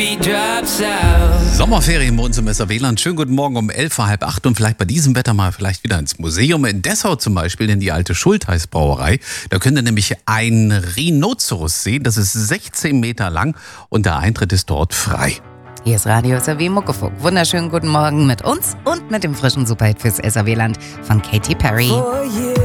Sommerferien bei uns im SAW-Land. Schönen guten Morgen um 11 vor halb 8 und vielleicht bei diesem Wetter mal vielleicht wieder ins Museum. In Dessau zum Beispiel, in die alte Schultheiß-Brauerei. Da könnt ihr nämlich einen Rhinoceros sehen. Das ist 16 Meter lang und der Eintritt ist dort frei. Hier ist Radio SAW Muckefuck. Wunderschönen guten Morgen mit uns und mit dem frischen Superhit fürs SAW-Land von Katy Perry.